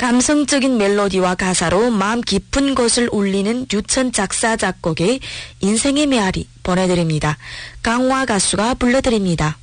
감성적인 멜로디와 가사로 마음 깊은 곳을 울리는 류천 작사 작곡의 인생의 메아리 보내드립니다. 강화 가수가 불러드립니다.